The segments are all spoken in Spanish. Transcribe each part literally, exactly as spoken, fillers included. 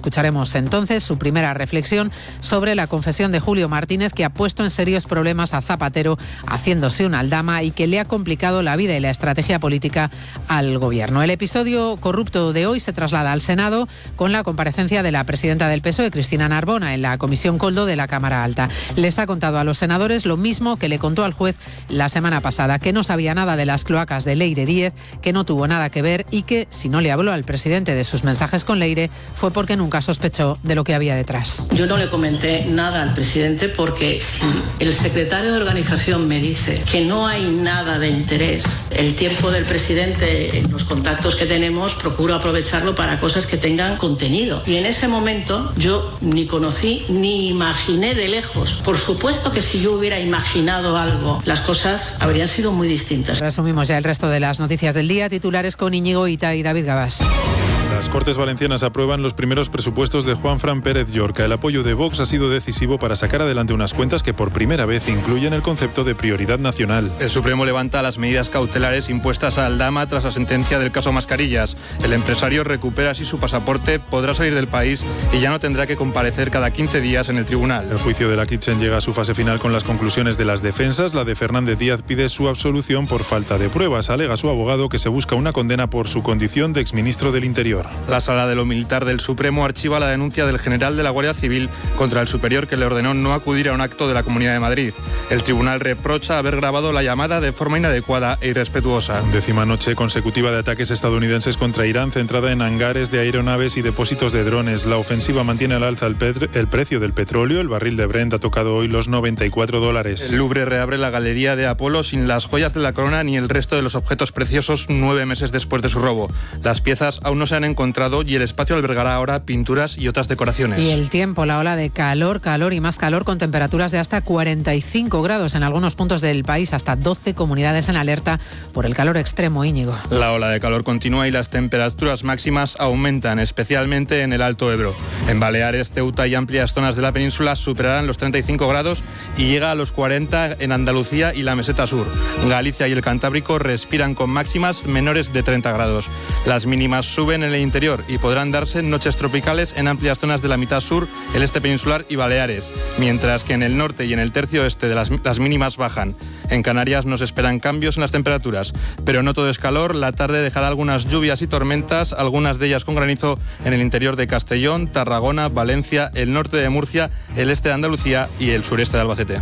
Escucharemos entonces su primera reflexión sobre la confesión de Julio Martínez, que ha puesto en serios problemas a Zapatero haciéndose una aldama y que le ha complicado la vida y la estrategia política al gobierno. El episodio corrupto de hoy se traslada al Senado con la comparecencia de la presidenta del P S O E, Cristina Narbona, en la Comisión Koldo de la Cámara Alta. Les ha contado a los senadores lo mismo que le contó al juez la semana pasada, que no sabía nada de las cloacas de Leire Díez, que no tuvo nada que ver y que, si no le habló al presidente de sus mensajes con Leire, fue porque nunca sospechó de lo que había detrás. Yo no le comenté nada al presidente porque si el secretario de organización me dice que no hay nada de interés, el tiempo del presidente, en los contactos que tenemos, procuro aprovecharlo para cosas que tengan contenido. Y en ese momento yo ni conocí ni imaginé de lejos. Por supuesto que si yo hubiera imaginado algo, las cosas habrían sido muy distintas. Resumimos ya el resto de las noticias del día. Titulares con Íñigo Ita y David Gabás. Las Cortes Valencianas aprueban los primeros presupuestos de Juanfran Pérez Llorca. El apoyo de Vox ha sido decisivo para sacar adelante unas cuentas que por primera vez incluyen el concepto de prioridad nacional. El Supremo levanta las medidas cautelares impuestas a Aldama tras la sentencia del caso Mascarillas. El empresario recupera así su pasaporte, podrá salir del país y ya no tendrá que comparecer cada quince días en el tribunal. El juicio de la Kitchen llega a su fase final con las conclusiones de las defensas. La de Fernández Díaz pide su absolución por falta de pruebas. Alega su abogado que se busca una condena por su condición de exministro del Interior. La Sala de lo Militar del Supremo archiva la denuncia del general de la Guardia Civil contra el superior que le ordenó no acudir a un acto de la Comunidad de Madrid. El tribunal reprocha haber grabado la llamada de forma inadecuada e irrespetuosa. Décima noche consecutiva de ataques estadounidenses contra Irán, centrada en hangares de aeronaves y depósitos de drones. La ofensiva mantiene al alza el, petr- el precio del petróleo. El barril de Brent ha tocado hoy los noventa y cuatro dólares. El Louvre reabre la galería de Apolo sin las joyas de la corona ni el resto de los objetos preciosos nueve meses después de su robo. Las piezas aún no se han encontrado y el espacio albergará ahora pinturas y otras decoraciones. Y el tiempo, la ola de calor, calor y más calor con temperaturas de hasta cuarenta y cinco grados en algunos puntos del país, hasta doce comunidades en alerta por el calor extremo, Íñigo. La ola de calor continúa y las temperaturas máximas aumentan, especialmente en el Alto Ebro. En Baleares, Ceuta y amplias zonas de la península superarán los treinta y cinco grados y llega a los cuarenta en Andalucía y la Meseta Sur. Galicia y el Cantábrico respiran con máximas menores de treinta grados. Las mínimas suben en el interior y podrán darse noches tropicales en amplias zonas de la mitad sur, el este peninsular y Baleares, mientras que en el norte y en el tercio este de las, las mínimas bajan. En Canarias nos esperan cambios en las temperaturas, pero no todo es calor. La tarde dejará algunas lluvias y tormentas, algunas de ellas con granizo en el interior de Castellón, Tarragona, Valencia, el norte de Murcia, el este de Andalucía y el sureste de Albacete.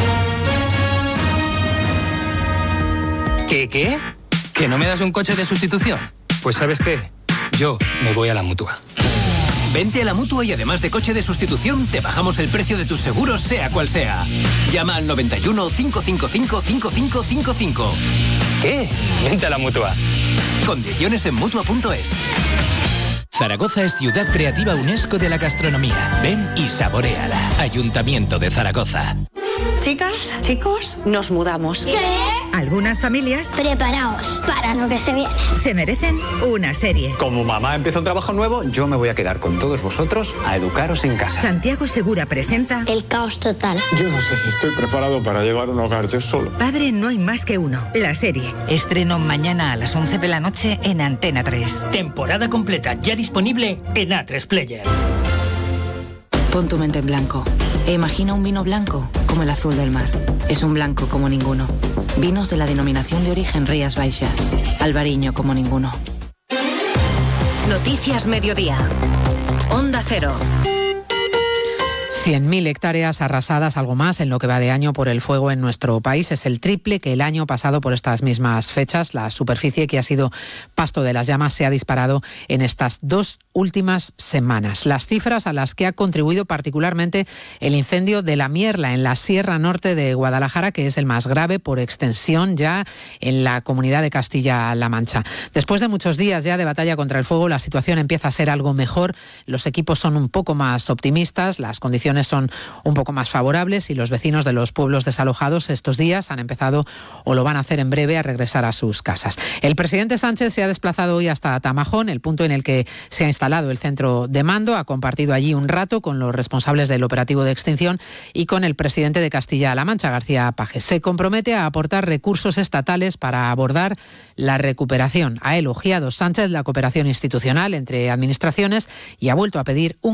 ¿Qué, qué? ¿Que no me das un coche de sustitución? Pues ¿sabes qué? Yo me voy a la Mutua. Vente a la Mutua y además de coche de sustitución, te bajamos el precio de tus seguros, sea cual sea. Llama al noventa y uno, cinco cinco cinco, cinco cinco cinco cinco. ¿Qué? Vente a la Mutua. Condiciones en Mutua punto es. Zaragoza es ciudad creativa UNESCO de la gastronomía. Ven y saboréala. Ayuntamiento de Zaragoza. Chicas, chicos, nos mudamos. ¿Qué? Algunas familias... Preparaos para lo que se viene. Se merecen una serie. Como mamá empieza un trabajo nuevo, yo me voy a quedar con todos vosotros a educaros en casa. Santiago Segura presenta... El caos total. Yo no sé si estoy preparado para llevar un hogar yo solo. Padre no hay más que uno. La serie. Estreno mañana a las once de la noche en Antena tres. Temporada completa ya disponible en A tres Player. Pon tu mente en blanco e imagina un vino blanco como el azul del mar. Es un blanco como ninguno. Vinos de la denominación de origen Rías Baixas. Albariño como ninguno. Noticias Mediodía. Onda Cero. cien mil hectáreas arrasadas, algo más, en lo que va de año por el fuego en nuestro país. Es el triple que el año pasado por estas mismas fechas. La superficie que ha sido pasto de las llamas se ha disparado en estas dos últimas semanas. Las cifras a las que ha contribuido particularmente el incendio de La Mierla, en la Sierra Norte de Guadalajara, que es el más grave por extensión ya en la comunidad de Castilla-La Mancha. Después de muchos días ya de batalla contra el fuego, la situación empieza a ser algo mejor. Los equipos son un poco más optimistas, las condiciones son un poco más favorables y los vecinos de los pueblos desalojados estos días han empezado o lo van a hacer en breve a regresar a sus casas. El presidente Sánchez se ha desplazado hoy hasta Tamajón, el punto en el que se ha instalado el centro de mando. Ha compartido allí un rato con los responsables del operativo de extinción y con el presidente de Castilla-La Mancha, García Paje. Se compromete a aportar recursos estatales para abordar la recuperación. Ha elogiado Sánchez la cooperación institucional entre administraciones y ha vuelto a pedir un